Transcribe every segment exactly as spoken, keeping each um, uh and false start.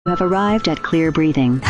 You have arrived at clear breathing.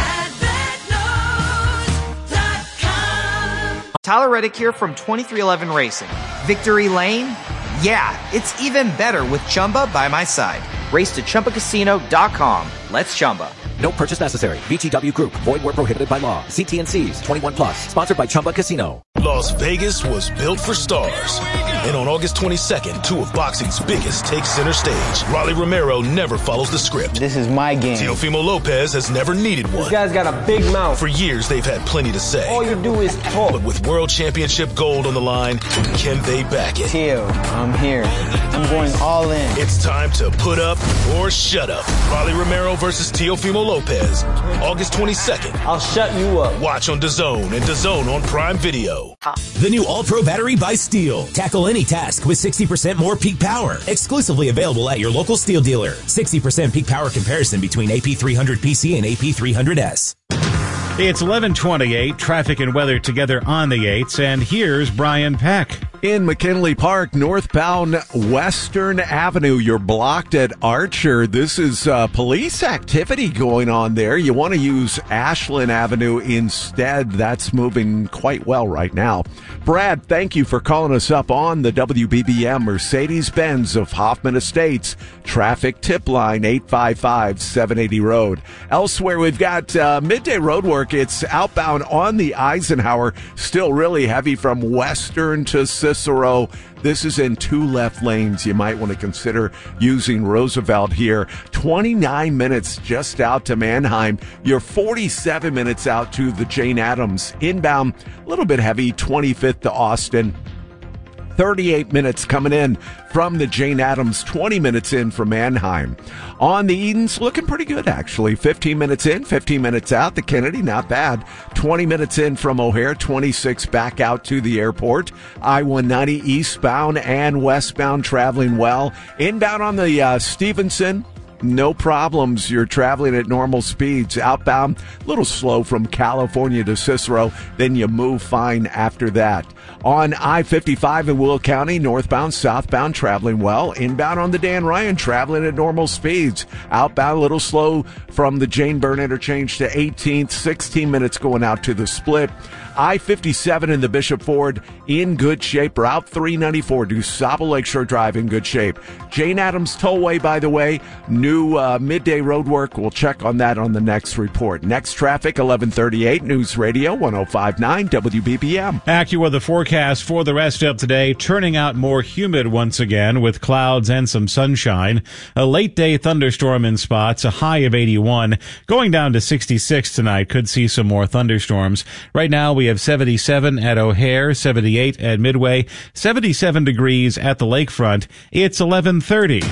Tyler Reddick here from twenty-three eleven Racing. Victory Lane? Yeah, it's even better with Chumba by my side. Race to Chumba Casino dot com. Let's Chumba. No purchase necessary. V G W Group. Void where prohibited by law. See T and C's. twenty-one plus. Sponsored by Chumba Casino. Las Vegas was built for stars. And on August twenty-second, two of boxing's biggest take center stage. Rolly Romero never follows the script. This is my game. Teofimo Lopez has never needed one. This guy's got a big mouth. For years, they've had plenty to say. All you do is talk. But with world championship gold on the line, can they back it? Teo, I'm here. I'm going all in. It's time to put up or shut up. Rolly Romero versus Teofimo Lopez. August twenty-second. I'll shut you up. Watch on DAZN and DAZN on Prime Video. The new All-Pro battery by Steel. Tackle any task with sixty percent more peak power. Exclusively available at your local Steel dealer. sixty percent peak power comparison between A P three hundred P C and A P three hundred S. It's eleven twenty-eight, traffic and weather together on the eights, and here's Brian Peck. In McKinley Park, northbound Western Avenue, you're blocked at Archer. This is uh, police activity going on there. You want to use Ashland Avenue instead. That's moving quite well right now. Brad, thank you for calling us up on the W B B M Mercedes-Benz of Hoffman Estates traffic tip line, eight five five, seven eighty road. Elsewhere, we've got uh, midday road work. It's outbound on the Eisenhower, still really heavy from Western to Cicero. This is in two left lanes. You might want to consider using Roosevelt here. twenty-nine minutes just out to Manheim. You're forty-seven minutes out to the Jane Addams. Inbound, a little bit heavy, twenty-fifth to Austin. thirty-eight minutes coming in from the Jane Addams, twenty minutes in from Manheim. On the Edens, looking pretty good, actually. fifteen minutes in, fifteen minutes out. The Kennedy, not bad. twenty minutes in from O'Hare, twenty-six back out to the airport. I one ninety eastbound and westbound traveling well. Inbound on the uh, Stevenson, no problems. You're traveling at normal speeds. Outbound, a little slow from California to Cicero. Then you move fine after that. On I fifty-five in Will County, northbound, southbound, traveling well. Inbound on the Dan Ryan, traveling at normal speeds. Outbound, a little slow from the Jane Byrne interchange to eighteenth. sixteen minutes going out to the split. I fifty-seven in the Bishop Ford in good shape. Route three ninety-four, DuSable Lakeshore Drive in good shape. Jane Addams Tollway, by the way, new uh, midday road work. We'll check on that on the next report. Next traffic, eleven thirty-eight, News Radio one oh five point nine W B B M. AccuWeather forecast for the rest of today, turning out more humid once again with clouds and some sunshine. A late day thunderstorm in spots, a high of eighty-one. Going down to sixty-six tonight. Could see some more thunderstorms. Right now we have seventy-seven at O'Hare, seventy-eight at Midway, seventy-seven degrees at the lakefront. It's eleven thirty.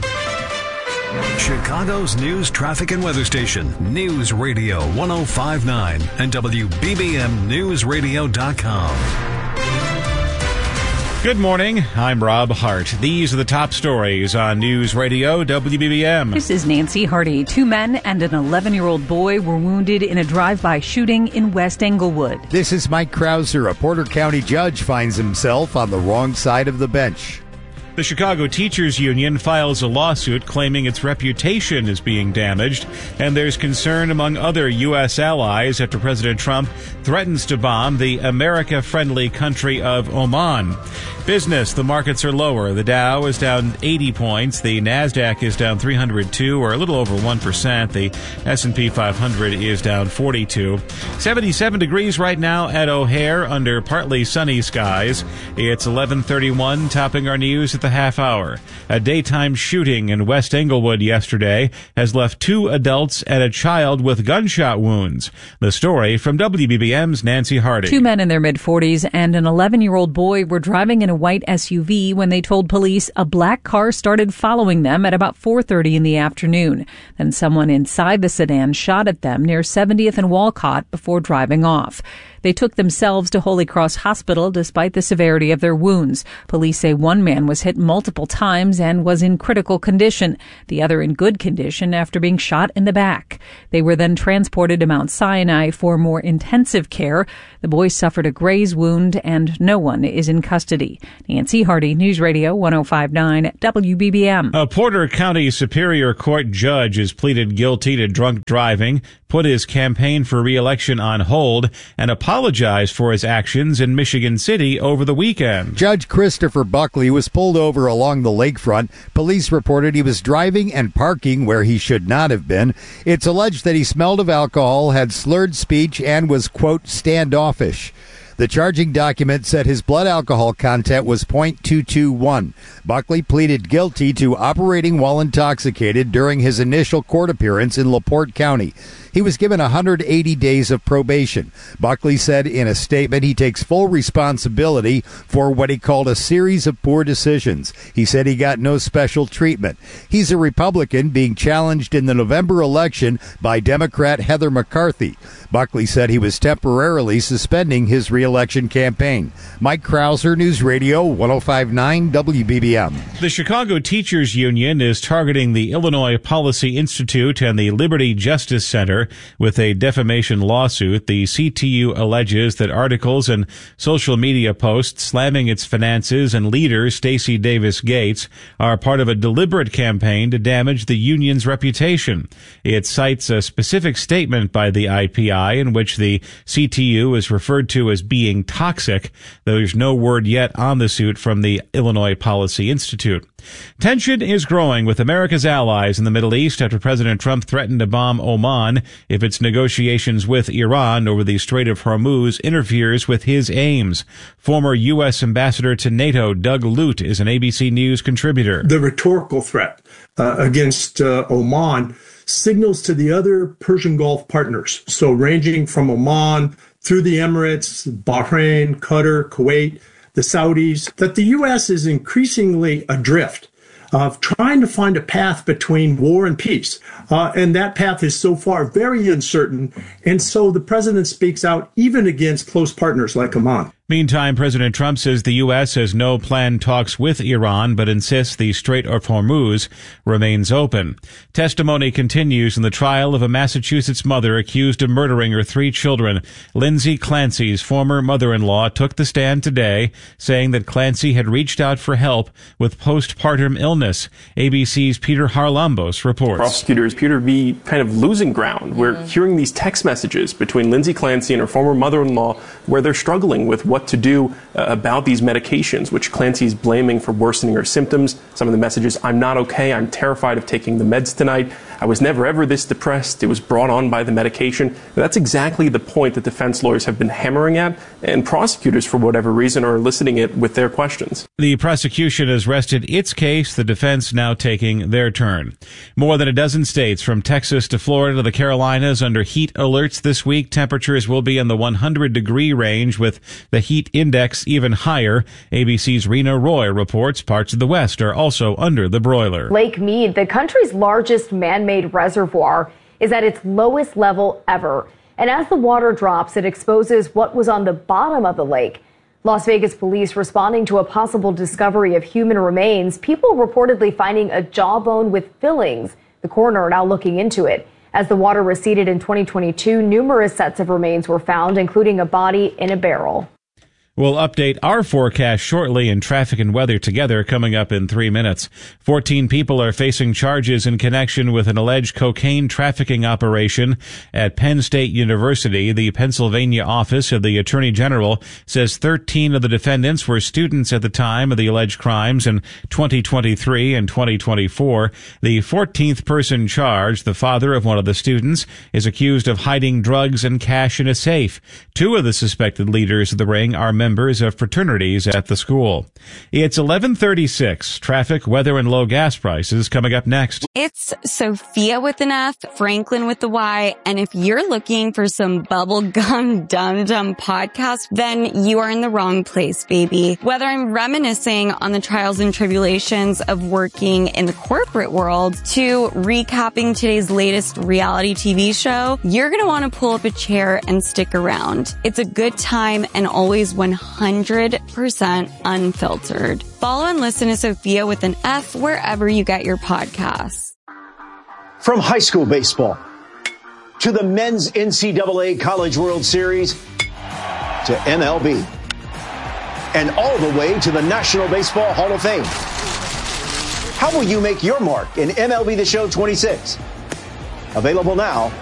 Chicago's news, traffic, and weather station, News Radio one oh five point nine and W B B M News Radio dot com. Good morning. I'm Rob Hart. These are the top stories on News Radio W B B M. This is Nancy Hardy. Two men and an eleven-year-old boy were wounded in a drive-by shooting in West Englewood. This is Mike Krauser. A Porter County judge finds himself on the wrong side of the bench. The Chicago Teachers Union files a lawsuit claiming its reputation is being damaged, and there's concern among other U S allies after President Trump threatens to bomb the America-friendly country of Oman. Business, the markets are lower. The Dow is down eighty points. The NASDAQ is down three hundred two, or a little over one percent. The S and P five hundred is down forty-two. seventy-seven degrees right now at O'Hare under partly sunny skies. It's eleven thirty-one, topping our news at the half hour. A daytime shooting in West Englewood yesterday has left two adults and a child with gunshot wounds. The story from W B B M's Nancy Hardy. Two men in their mid-forties and an eleven-year-old boy were driving in a white S U V when they told police a black car started following them at about four thirty in the afternoon. Then someone inside the sedan shot at them near seventieth and Walcott before driving off. They took themselves to Holy Cross Hospital despite the severity of their wounds. Police say one man was hit multiple times and was in critical condition, the other in good condition after being shot in the back. They were then transported to Mount Sinai for more intensive care. The boy suffered a graze wound and no one is in custody. Nancy Hardy, News Radio one oh five point nine W B B M. A Porter County Superior Court judge has pleaded guilty to drunk driving, put his campaign for re-election on hold, and apologized for his actions in Michigan City over the weekend. Judge Christopher Buckley was pulled over along the lakefront. Police reported he was driving and parking where he should not have been. It's alleged that he smelled of alcohol, had slurred speech, and was, quote, standoffish. The charging document said his blood alcohol content was point two two one. Buckley pleaded guilty to operating while intoxicated during his initial court appearance in LaPorte County. He was given one hundred eighty days of probation. Buckley said in a statement he takes full responsibility for what he called a series of poor decisions. He said he got no special treatment. He's a Republican being challenged in the November election by Democrat Heather McCarthy. Buckley said he was temporarily suspending his re-election campaign. Mike Krauser, News Radio one oh five point nine W B B M. The Chicago Teachers Union is targeting the Illinois Policy Institute and the Liberty Justice Center with a defamation lawsuit. The C T U alleges that articles and social media posts slamming its finances and leader, Stacey Davis Gates, are part of a deliberate campaign to damage the union's reputation. It cites a specific statement by the I P I in which the C T U is referred to as being toxic, though there's no word yet on the suit from the Illinois Policy Institute. Tension is growing with America's allies in the Middle East after President Trump threatened to bomb Oman if its negotiations with Iran over the Strait of Hormuz interferes with his aims. Former U S Ambassador to NATO Doug Lute is an A B C News contributor. The rhetorical threat uh, against uh, Oman signals to the other Persian Gulf partners, so ranging from Oman through the Emirates, Bahrain, Qatar, Kuwait, the Saudis, that the U S is increasingly adrift of trying to find a path between war and peace. Uh, and that path is so far very uncertain. And so the president speaks out even against close partners like Oman. Meantime, President Trump says the U S has no planned talks with Iran, but insists the Strait of Hormuz remains open. Testimony continues in the trial of a Massachusetts mother accused of murdering her three children. Lindsay Clancy's former mother-in-law took the stand today, saying that Clancy had reached out for help with postpartum illness. A B C's Peter Harlambos reports. Prosecutors appear to be kind of losing ground. We're mm-hmm. hearing these text messages between Lindsay Clancy and her former mother-in-law where they're struggling with what to do uh, about these medications, which Clancy's blaming for worsening her symptoms. Some of the messages, I'm not okay, I'm terrified of taking the meds tonight, I was never ever this depressed, it was brought on by the medication. That's exactly the point that defense lawyers have been hammering at, and prosecutors, for whatever reason, are eliciting it with their questions. The prosecution has rested its case, the defense now taking their turn. More than a dozen states, from Texas to Florida to the Carolinas, under heat alerts this week. Temperatures will be in the one hundred degree range, with the heat index even higher. A B C's Rena Roy reports parts of the West are also under the broiler. Lake Mead, the country's largest man-made reservoir, is at its lowest level ever. And as the water drops, it exposes what was on the bottom of the lake. Las Vegas police responding to a possible discovery of human remains, people reportedly finding a jawbone with fillings. The coroner now looking into it. As the water receded in twenty twenty-two, numerous sets of remains were found, including a body in a barrel. We'll update our forecast shortly in traffic and weather together coming up in three minutes. fourteen people are facing charges in connection with an alleged cocaine trafficking operation at Penn State University. The Pennsylvania office of the Attorney General says thirteen of the defendants were students at the time of the alleged crimes in twenty twenty-three and twenty twenty-four. The fourteenth person charged, the father of one of the students, is accused of hiding drugs and cash in a safe. Two of the suspected leaders of the ring are members of fraternities at the school. It's eleven thirty-six. Traffic, weather, and low gas prices coming up next. It's Sophia with an F, Franklin with the Y, and if you're looking for some bubblegum dum-dum podcast, then you are in the wrong place, baby. Whether I'm reminiscing on the trials and tribulations of working in the corporate world to recapping today's latest reality T V show, you're going to want to pull up a chair and stick around. It's a good time and always one hundred percent unfiltered. Follow and listen to Sophia with an F wherever you get your podcasts. From high school baseball to the men's N C double A College World Series to M L B and all the way to the National Baseball Hall of Fame. How will you make your mark in M L B The Show twenty-six? Available now